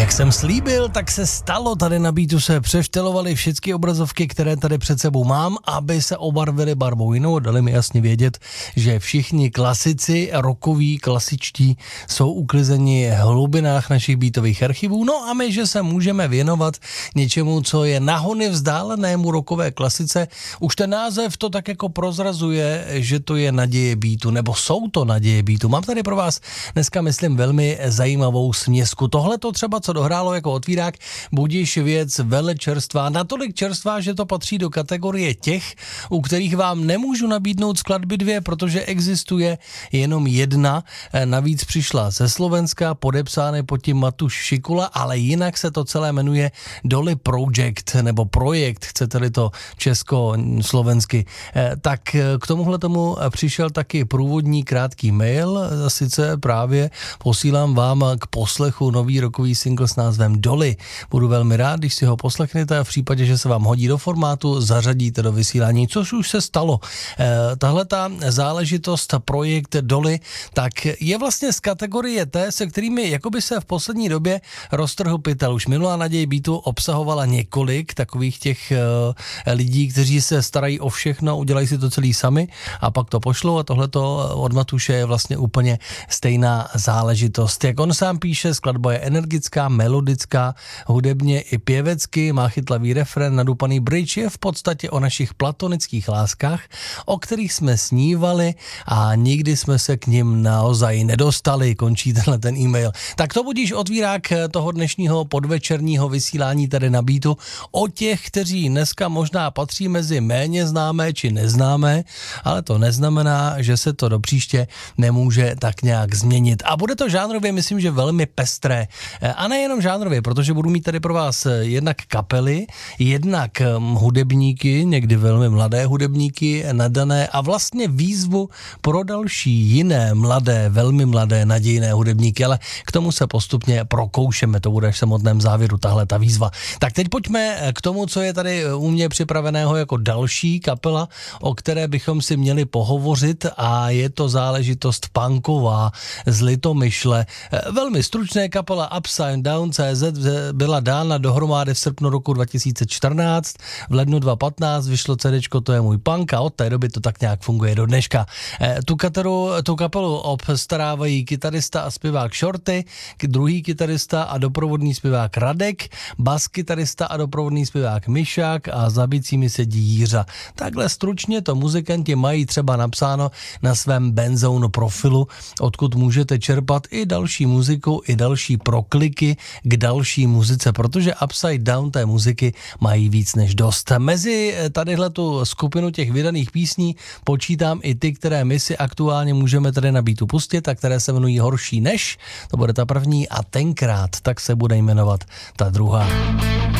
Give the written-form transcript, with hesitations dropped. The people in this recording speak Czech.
Jak jsem slíbil, tak se stalo. Tady na Beatu se přeštelovaly všechny obrazovky, které tady před sebou mám, aby se obarvily barvou jinou. Dali mi jasně vědět, že všichni klasici, rockoví, klasičtí, jsou uklizeni v hlubinách našich beatových archivů. No a my, že se můžeme věnovat něčemu, co je nahony vzdálenému rockové klasice. Už ten název to tak jako prozrazuje, že to je naděje beatu, nebo jsou to naděje beatu. Mám tady pro vás dneska, myslím, velmi zajímavou směsku. Tohle to třeba, co dohrálo jako otvírák, budiž věc velečerstvá, natolik čerstvá, že to patří do kategorie těch, u kterých vám nemůžu nabídnout skladby dvě, protože existuje jenom jedna. Navíc přišla ze Slovenska, podepsány pod tím Matuš Šikula, ale jinak se to celé jmenuje Dolly Project, nebo projekt, chcete-li to česko-slovensky. Tak k tomuhle tomu přišel taky průvodní krátký mail, sice právě posílám vám k poslechu nový rokový single s názvem Dolly. Budu velmi rád, když si ho poslechnete a v případě, že se vám hodí do formátu, zařadíte do vysílání, což už se stalo. Tahle ta záležitost, projekt Dolly, tak je vlastně z kategorie té, se kterými jakoby se v poslední době roztrhl pytel. Už minulá naděje beatu obsahovala několik takových těch lidí, kteří se starají o všechno, udělají si to celý sami a pak to pošlou a tohleto od Matuše je vlastně úplně stejná záležitost. Jak on sám píše, skladba je energická, melodická, hudebně i pěvecky, má chytlavý refrén, nadupaný bridge, je v podstatě o našich platonických láskách, o kterých jsme snívali a nikdy jsme se k nim naozaj nedostali, končí tenhle ten e-mail. Tak to budíš otvírák toho dnešního podvečerního vysílání tady na Beatu o těch, kteří dneska možná patří mezi méně známé či neznámé, ale to neznamená, že se to do příště nemůže tak nějak změnit. A bude to žánrově, myslím, že velmi pestré. A nejenom žánrově, protože budu mít tady pro vás jednak kapely, jednak hudebníky, někdy velmi mladé hudebníky, nadané a vlastně výzvu pro další jiné mladé, velmi mladé, nadějné hudebníky, ale k tomu se postupně prokoušeme, to bude až v samotném závěru tahle ta výzva. Tak teď pojďme k tomu, co je tady u mě připraveného jako další kapela, o které bychom si měli pohovořit a je to záležitost punková z Litomyšle. Velmi stručné, kapela Upside Down CZ byla dána dohromady v srpnu roku 2014, v lednu 2015 vyšlo CDčko To je můj punk a od té doby to tak nějak funguje do dneška. Tu kapelu obstarávají kytarista a zpěvák Shorty, druhý kytarista a doprovodný zpěvák Radek, bas kytarista a doprovodný zpěvák Myšák a za bicími sedí Jířa. Takhle stručně to muzikanti mají třeba napsáno na svém Benzone profilu, odkud můžete čerpat i další muziku, i další prokliky k další muzice, protože Upside Down té muziky mají víc než dost. Mezi tadyhletu skupinu těch vydaných písní počítám i ty, které my si aktuálně můžeme tady na Beatu pustit a které se jmenují Horší než, to bude ta první a tenkrát, tak se bude jmenovat ta druhá.